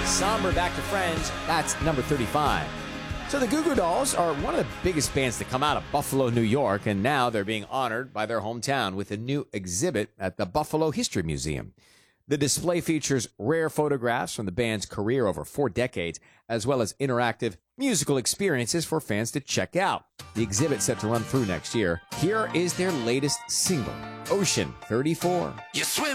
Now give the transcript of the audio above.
Somber Back to Friends, that's number 35. So the Goo Goo Dolls are one of the biggest bands to come out of Buffalo, New York, and now they're being honored by their hometown with a new exhibit at the Buffalo History Museum. The display features rare photographs from the band's career over 4 decades, as well as interactive musical experiences for fans to check out. The exhibit's set to run through next year. Here is their latest single, Ocean 34. You swim